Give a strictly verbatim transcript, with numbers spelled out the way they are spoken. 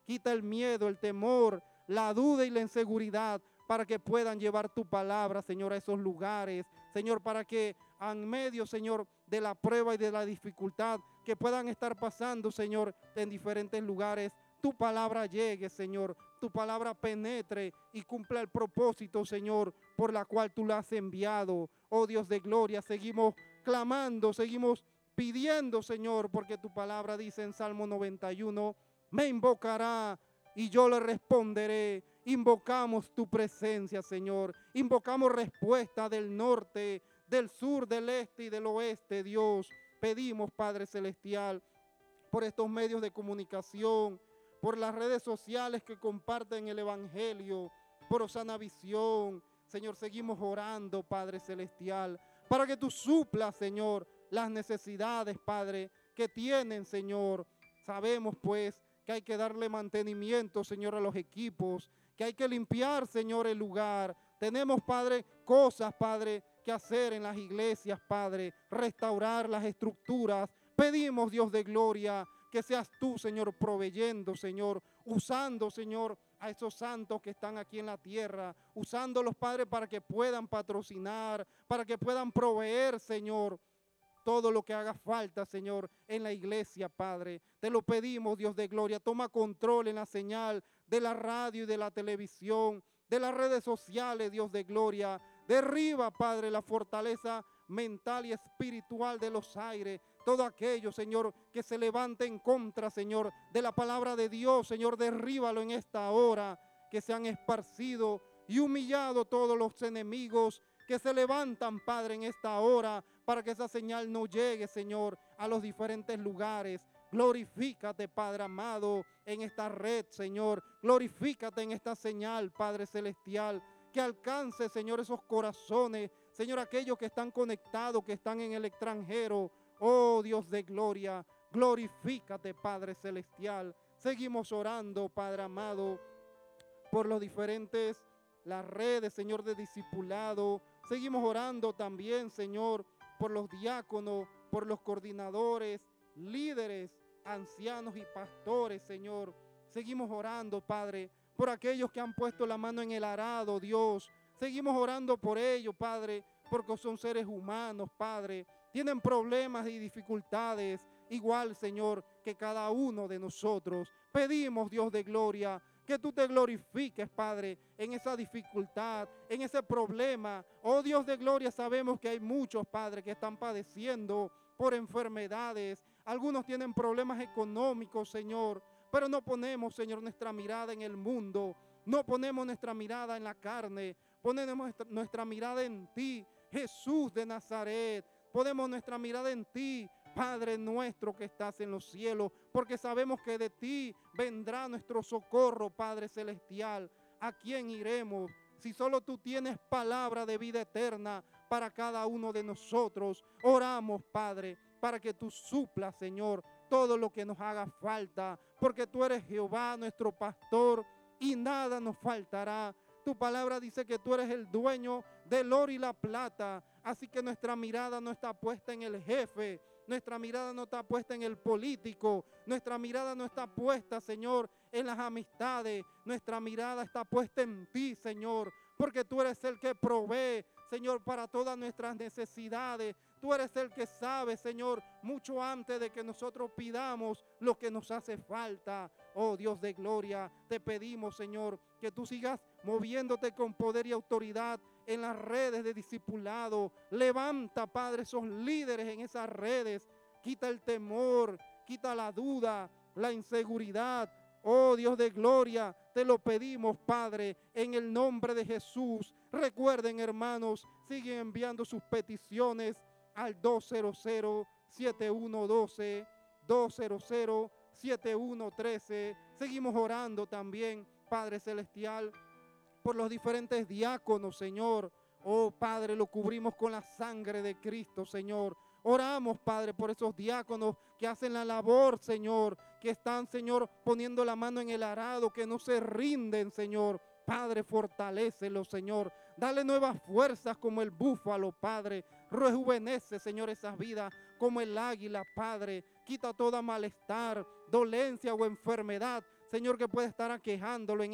quita el miedo, el temor, la duda y la inseguridad, para que puedan llevar tu palabra, Señor, a esos lugares, Señor, para que en medio, Señor, de la prueba y de la dificultad que puedan estar pasando, Señor, en diferentes lugares, tu palabra llegue, Señor, tu palabra penetre y cumpla el propósito, Señor, por la cual tú la has enviado. Oh Dios de gloria, seguimos clamando, seguimos pidiendo, Señor, porque tu palabra dice en Salmo noventa y uno, me invocará y yo le responderé. Invocamos tu presencia, Señor. Invocamos respuesta del norte, del sur, del este y del oeste, Dios. Pedimos, Padre Celestial, por estos medios de comunicación, por las redes sociales que comparten el Evangelio, por Osana Visión. Señor, seguimos orando, Padre Celestial, para que tú suplas, Señor, las necesidades, Padre, que tienen, Señor. Sabemos, pues, que hay que darle mantenimiento, Señor, a los equipos, que hay que limpiar, Señor, el lugar. Tenemos, Padre, cosas, Padre, que hacer en las iglesias, Padre, restaurar las estructuras. Pedimos, Dios de gloria, que seas tú, Señor, proveyendo, Señor, usando, Señor, a esos santos que están aquí en la tierra, usándolos, Padre, para que puedan patrocinar, para que puedan proveer, Señor, todo lo que haga falta, Señor, en la iglesia, Padre. Te lo pedimos, Dios de gloria. Toma control en la señal de la radio y de la televisión, de las redes sociales, Dios de gloria. Derriba, Padre, la fortaleza mental y espiritual de los aires. Todo aquello, Señor, que se levante en contra, Señor, de la palabra de Dios, Señor, derríbalo en esta hora, que se han esparcido y humillado todos los enemigos que se levantan, Padre, en esta hora, para que esa señal no llegue, Señor, a los diferentes lugares. Glorifícate, Padre amado, en esta red, Señor. Glorifícate en esta señal, Padre celestial, que alcance, Señor, esos corazones, Señor, aquellos que están conectados, que están en el extranjero. Oh, Dios de gloria, glorifícate, Padre celestial. Seguimos orando, Padre amado, por los diferentes, las redes, Señor, de discipulado. Seguimos orando también, Señor, por los diáconos, por los coordinadores, líderes, ancianos y pastores, Señor. Seguimos orando, Padre, por aquellos que han puesto la mano en el arado, Dios. Seguimos orando por ellos, Padre, porque son seres humanos, Padre. Tienen problemas y dificultades, igual, Señor, que cada uno de nosotros. Pedimos, Dios de gloria, que tú te glorifiques, Padre, en esa dificultad, en ese problema. Oh Dios de gloria, sabemos que hay muchos, Padre, que están padeciendo por enfermedades. Algunos tienen problemas económicos, Señor, pero no ponemos, Señor, nuestra mirada en el mundo. No ponemos nuestra mirada en la carne. Ponemos nuestra, nuestra mirada en ti, Jesús de Nazaret. Ponemos nuestra mirada en ti, Padre nuestro que estás en los cielos, porque sabemos que de ti vendrá nuestro socorro, Padre celestial. ¿A quién iremos si solo tú tienes palabra de vida eterna para cada uno de nosotros? Oramos, Padre, para que tú suplas, Señor, todo lo que nos haga falta, porque tú eres Jehová, nuestro pastor, y nada nos faltará. Tu palabra dice que tú eres el dueño del oro y la plata, así que nuestra mirada no está puesta en el jefe, nuestra mirada no está puesta en el político, nuestra mirada no está puesta, Señor, en las amistades, nuestra mirada está puesta en ti, Señor, porque tú eres el que provee, Señor, para todas nuestras necesidades. Tú eres el que sabe, Señor, mucho antes de que nosotros pidamos lo que nos hace falta. Oh Dios de gloria, te pedimos, Señor, que tú sigas moviéndote con poder y autoridad en las redes de discipulado. Levanta, Padre, esos líderes en esas redes. Quita el temor, quita la duda, la inseguridad. Oh Dios de gloria, te lo pedimos, Padre, en el nombre de Jesús. Recuerden, hermanos, siguen enviando sus peticiones al dos cero cero, siete uno uno dos, dos cero cero, siete uno uno tres. Seguimos orando también, Padre celestial, por los diferentes diáconos, Señor. Oh Padre, lo cubrimos con la sangre de Cristo, Señor. Oramos, Padre, por esos diáconos que hacen la labor, Señor, que están, Señor, poniendo la mano en el arado, que no se rinden, Señor. Padre, fortalécelos, Señor. Dale nuevas fuerzas como el búfalo, Padre. Rejuvenece, Señor, esas vidas como el águila, Padre. Quita toda malestar, dolencia o enfermedad Señor, que puede estar aquejándolo en